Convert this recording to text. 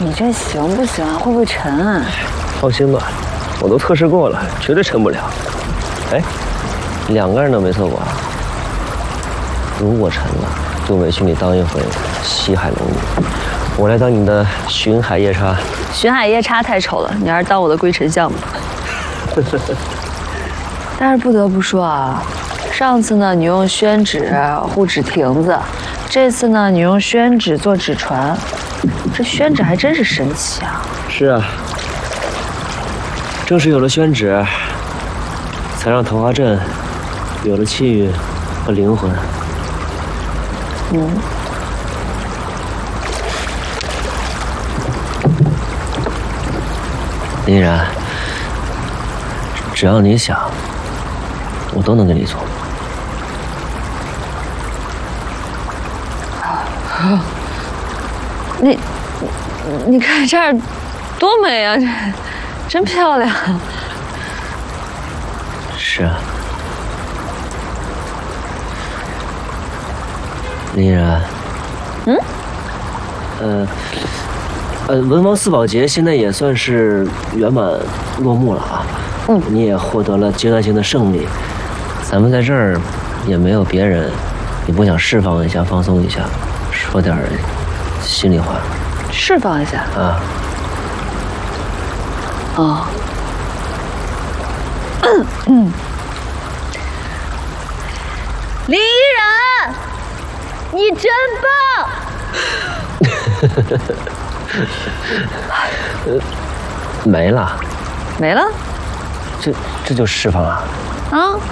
你这行不行啊？会不会沉啊？ 放心吧，我都测试过了，绝对沉不了。哎，2个人都没测过。如果沉了，就委屈你当一回西海龙女，我来当你的巡海夜叉。 巡海夜叉太丑了，你还是当我的归尘项目吧。但是不得不说啊，上次呢你用宣纸护纸亭子，这次呢你用宣纸做纸船，这宣纸还真是神奇啊。 是啊，正是有了宣纸，才让桃花镇有了气韵和灵魂。林然，只要你想，我都能给你做。 你看这儿多美啊，真漂亮。 是啊，林然。文王四宝节现在也算是圆满落幕了啊。你也获得了阶段性的胜利，咱们在这儿也没有别人，你不想释放一下、放松一下，说点心里话？ 释放一下啊。 哦。林依然，你真棒！ 没了， 没了？ 这就释放啊？ 啊，